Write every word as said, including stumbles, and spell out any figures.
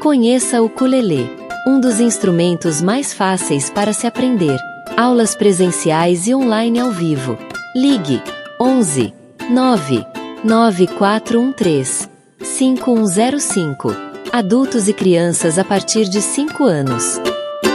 Conheça o ukulele, um dos instrumentos mais fáceis para se aprender. Aulas presenciais e online ao vivo. Ligue onze, nove, nove quatro um três, cinco um zero cinco. Adultos e crianças a partir de cinco anos.